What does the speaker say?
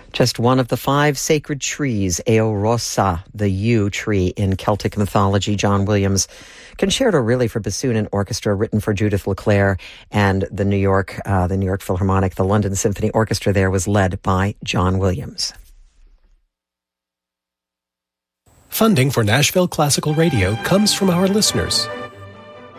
Just one of the 5 sacred trees, Eorosa, the yew tree in Celtic mythology. John Williams' Concerto really for bassoon and orchestra, written for Judith LeClair and the New York Philharmonic. The London Symphony Orchestra there was led by John Williams. Funding for Nashville Classical Radio comes from our listeners.